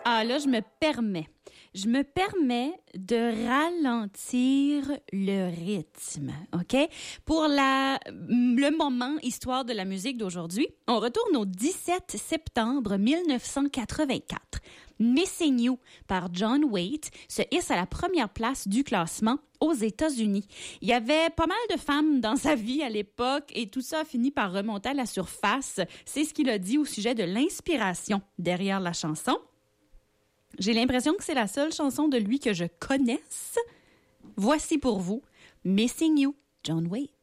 Ah là, je me permets de ralentir le rythme, OK? Pour le moment histoire de la musique d'aujourd'hui, on retourne au 17 septembre 1984. Missing You par John Waite se hisse à la première place du classement aux États-Unis. Il y avait pas mal de femmes dans sa vie à l'époque et tout ça a fini par remonter à la surface. C'est ce qu'il a dit au sujet de l'inspiration derrière la chanson. J'ai l'impression que c'est la seule chanson de lui que je connaisse. Voici pour vous Missing You, John Waite.